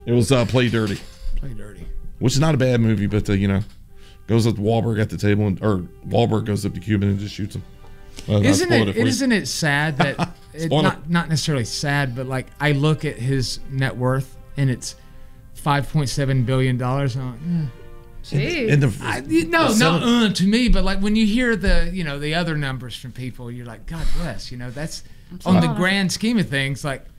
It was Play Dirty. Play Dirty. Which is not a bad movie, but goes up to Wahlberg at the table, or Wahlberg goes up to Cuban and just shoots him. Isn't it sad that not necessarily sad, but like I look at his net worth and it's $5.7 billion. To me, but like when you hear the other numbers from people, you're like, God bless, that's on the grand scheme of things. Like